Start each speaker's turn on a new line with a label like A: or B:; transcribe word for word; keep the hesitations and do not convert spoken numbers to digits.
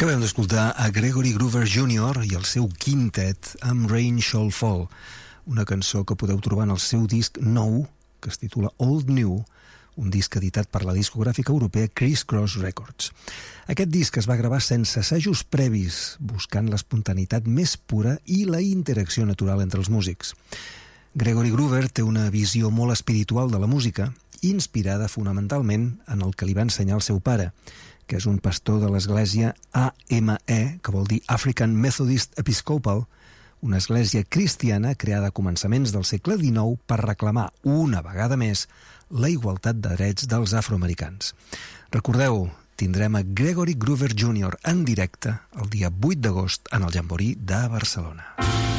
A: Acabem d'escoltar a Gregory Groover júnior i el seu quintet amb Rain Shall Fall, una cançó que podeu trobar en el seu disc nou, que es titula Old New, un disc editat per la discogràfica europea Criss Cross Records. Aquest disc es va gravar sense assajos previs, buscant l'espontaneïtat més pura i la interacció natural entre els músics. Gregory Groover té una visió molt espiritual de la música, inspirada fonamentalment en el que li va ensenyar el seu pare, que és un pastor de l'església A M E, que vol dir African Methodist Episcopal, una església cristiana creada a començaments del segle dinou per reclamar una vegada més la igualtat de drets dels afroamericans. Recordeu, tindrem a Gregory Groover júnior en directe el dia vuit d'agost en el Jamboree de Barcelona.